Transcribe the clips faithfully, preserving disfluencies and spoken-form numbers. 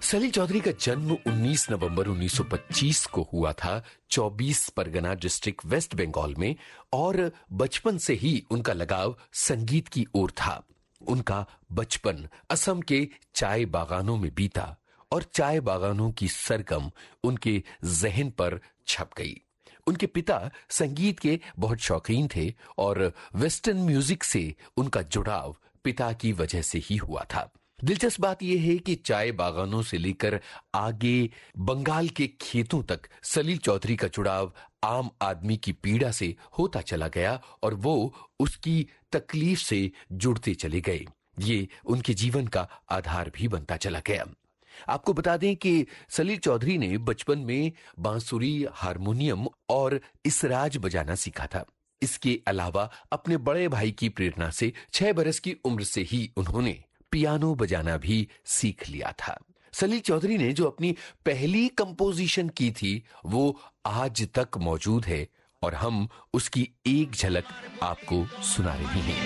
सलील चौधरी का जन्म उन्नीस नवंबर उन्नीस सौ पच्चीस को हुआ था चौबीस परगना डिस्ट्रिक्ट वेस्ट बंगाल में और बचपन से ही उनका लगाव संगीत की ओर था। उनका बचपन असम के चाय बागानों में बीता और चाय बागानों की सरगम उनके जहन पर छप गई। उनके पिता संगीत के बहुत शौकीन थे और वेस्टर्न म्यूजिक से उनका जुड़ाव पिता की वजह से ही हुआ था। दिलचस्प बात यह है कि चाय बागानों से लेकर आगे बंगाल के खेतों तक सलील चौधरी का जुड़ाव आम आदमी की पीड़ा से होता चला गया और वो उसकी तकलीफ से जुड़ते चले गए। ये उनके जीवन का आधार भी बनता चला गया। आपको बता दें कि सलील चौधरी ने बचपन में बांसुरी, हारमोनियम और इसराज बजाना सीखा था। इसके अलावा अपने बड़े भाई की प्रेरणा से छह बरस की उम्र से ही उन्होंने पियानो बजाना भी सीख लिया था। सलील चौधरी ने जो अपनी पहली कंपोजिशन की थी वो आज तक मौजूद है और हम उसकी एक झलक आपको सुना रहे हैं।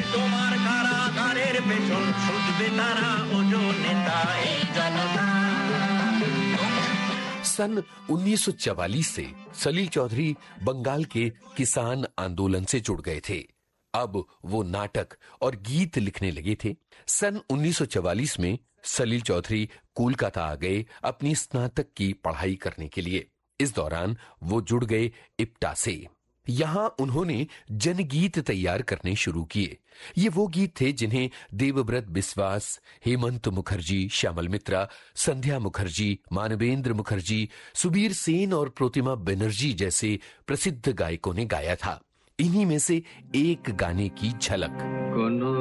सन उन्नीस सौ चवालीस से सलील चौधरी बंगाल के किसान आंदोलन से जुड़ गए थे। अब वो नाटक और गीत लिखने लगे थे। सन उन्नीस सौ चवालीस में सलील चौधरी कोलकाता आ गए अपनी स्नातक की पढ़ाई करने के लिए। इस दौरान वो जुड़ गए इप्टा से। यहां उन्होंने जनगीत तैयार करने शुरू किए। ये वो गीत थे जिन्हें देवव्रत बिस्वास, हेमंत मुखर्जी, श्यामल मित्रा, संध्या मुखर्जी, मानवेंद्र मुखर्जी, सुबीर सेन और प्रतिमा बनर्जी जैसे प्रसिद्ध गायकों ने गाया था। इन्हीं में से एक गाने की झलक।